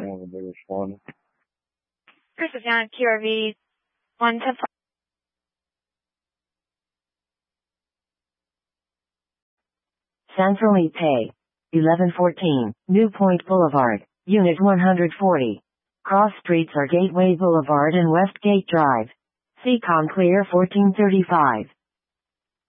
was the biggest one. Chris is down at QRV 110. San Felipe. 1114, New Point Boulevard, Unit 140. Cross streets are Gateway Boulevard and Westgate Drive. Seacon Clear 1435.